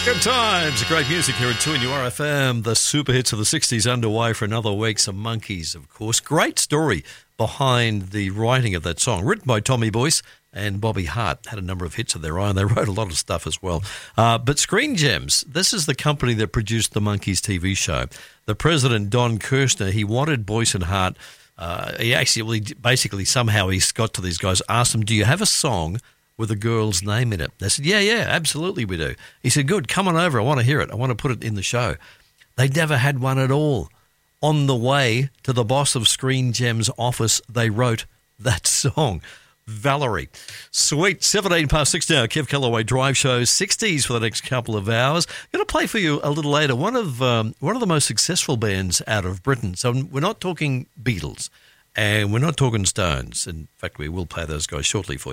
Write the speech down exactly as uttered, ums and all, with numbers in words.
Good times, great music here at two N U R F M. The super hits of the sixties underway for another week. Some Monkeys, of course. Great story behind the writing of that song. Written by Tommy Boyce and Bobby Hart. Had a number of hits of their own. They wrote a lot of stuff as well. Uh, but Screen Gems, this is the company that produced the Monkeys T V show. The president, Don Kirshner, he wanted Boyce and Hart. Uh, he actually, basically, somehow he got to these guys, asked them, do you have a song with a girl's name in it? They said, yeah, yeah, absolutely we do. He said, good, come on over. I want to hear it. I want to put it in the show. They never had one at all. On the way to the boss of Screen Gems' office, they wrote that song, Valerie. Sweet. seventeen past six now, Kev Callaway Drive Show, sixties for the next couple of hours. Going to play for you a little later one of um, one of the most successful bands out of Britain. So we're not talking Beatles and we're not talking Stones. In fact, we will play those guys shortly for you.